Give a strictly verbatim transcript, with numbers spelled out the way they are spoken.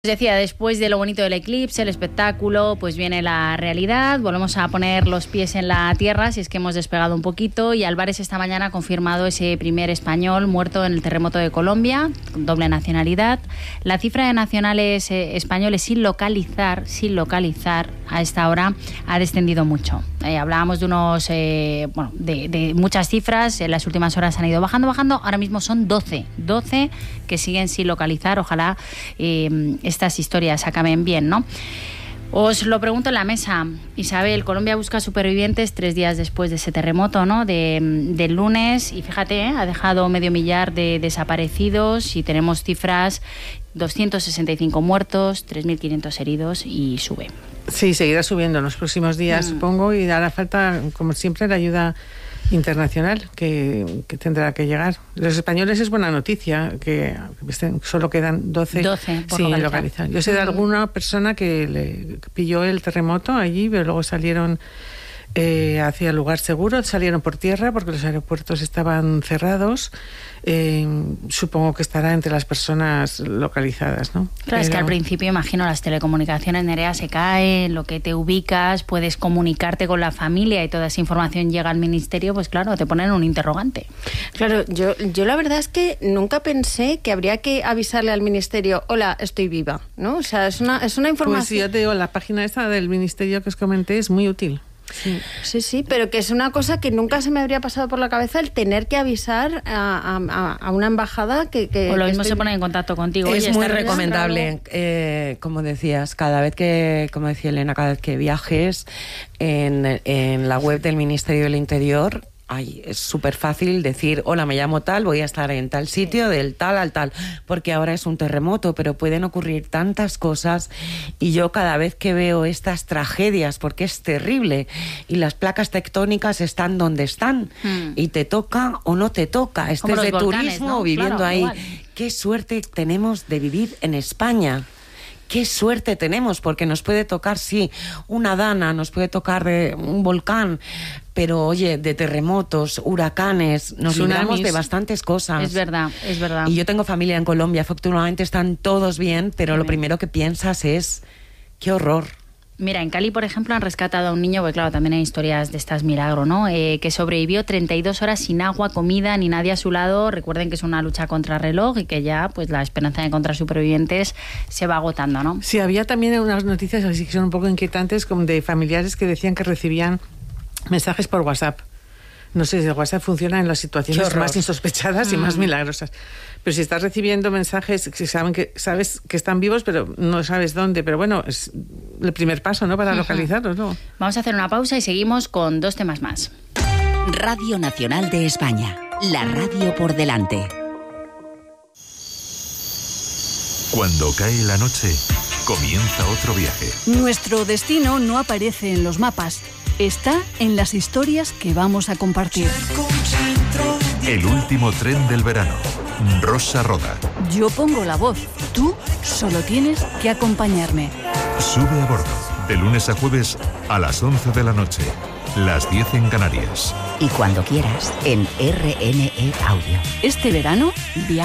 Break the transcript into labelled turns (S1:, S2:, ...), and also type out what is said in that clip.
S1: Decía, después de lo bonito del eclipse, el espectáculo, pues viene la realidad. Volvemos a poner los pies en la tierra, si es que hemos despegado un poquito. Y Álvarez esta mañana ha confirmado ese primer español muerto en el terremoto de Colombia, con doble nacionalidad. La cifra de nacionales eh, españoles sin localizar, sin localizar a esta hora ha descendido mucho. Eh, hablábamos de unos, eh, bueno, de, de muchas cifras. En las últimas horas han ido bajando, bajando. Ahora mismo son doce, doce que siguen sin localizar. Ojalá eh, estas historias acaben bien, ¿no? Os lo pregunto en la mesa. Isabel, Colombia busca supervivientes tres días después de ese terremoto, ¿no? De, del lunes. Y fíjate, ¿eh? Ha dejado medio millar de desaparecidos y tenemos cifras, doscientos sesenta y cinco muertos, tres mil quinientos heridos y sube.
S2: Sí, seguirá subiendo en los próximos días, mm. supongo, y hará falta, como siempre, la ayuda internacional que, que tendrá que llegar. Los españoles es buena noticia que solo quedan doce,
S1: doce por
S2: sin
S1: localizar.
S2: localizar. Yo sé de alguna persona que le pilló el terremoto allí, pero luego salieron eh, hacia el lugar seguro, salieron por tierra porque los aeropuertos estaban cerrados. Eh, supongo que estará entre las personas localizadas, ¿no?
S1: Claro, pero es que al principio, imagino, las telecomunicaciones, Nerea, se caen, lo que te ubicas, puedes comunicarte con la familia y toda esa información llega al ministerio, pues claro, te ponen un interrogante.
S3: Claro, yo, yo la verdad es que nunca pensé que habría que avisarle al ministerio, hola, estoy viva, ¿no? O sea, es una, es una información...
S2: Pues sí, yo te digo, la página esta del ministerio que os comenté es muy útil.
S3: Sí. sí, sí, pero que es una cosa que nunca se me habría pasado por la cabeza el tener que avisar a, a, a una embajada que... que
S1: o lo mismo
S3: estoy...
S1: se pone en contacto contigo.
S4: Es
S1: Oye,
S4: muy recomendable, eh, como decías, cada vez que, como decía Elena, cada vez que viajes en, en la web del Ministerio del Interior... Ay, es súper fácil decir, hola, me llamo tal, voy a estar en tal sitio, del tal al tal, porque ahora es un terremoto, pero pueden ocurrir tantas cosas y yo cada vez que veo estas tragedias, porque es terrible, y las placas tectónicas están donde están, hmm. y te toca o no te toca, estés de volcanes, turismo, ¿no? Viviendo claro, ahí. Igual. Qué suerte tenemos de vivir en España. Qué suerte tenemos, porque nos puede tocar, sí, una dana, nos puede tocar de un volcán, pero oye, de terremotos, huracanes, nos libramos de bastantes cosas.
S1: Es verdad, es verdad.
S4: Y yo tengo familia en Colombia, afortunadamente están todos bien, pero bien. Lo primero que piensas es, qué horror.
S1: Mira, en Cali, por ejemplo, han rescatado a un niño, porque claro, también hay historias de estas milagro, ¿no? Eh, que sobrevivió treinta y dos horas sin agua, comida, ni nadie a su lado. Recuerden que es una lucha contra reloj y que ya, pues, la esperanza de encontrar supervivientes se va agotando, ¿no?
S2: Sí, había también unas noticias así que son un poco inquietantes, como de familiares que decían que recibían mensajes por WhatsApp. No sé si el WhatsApp funciona en las situaciones más insospechadas mm. y más milagrosas. Pero si estás recibiendo mensajes que saben que sabes que están vivos, pero no sabes dónde. Pero bueno, es el primer paso, ¿no? Para uh-huh. localizarlos, ¿no?
S1: Vamos a hacer una pausa y seguimos con dos temas más.
S5: Radio Nacional de España. La radio por delante.
S6: Cuando cae la noche, comienza otro viaje.
S7: Nuestro destino no aparece en los mapas. Está en las historias que vamos a compartir.
S6: El último tren del verano. Rosa Roda.
S7: Yo pongo la voz. Tú solo tienes que acompañarme.
S6: Sube a bordo. De lunes a jueves a las once de la noche. Las diez en Canarias.
S5: Y cuando quieras, en R N E Audio.
S7: Este verano, viaja.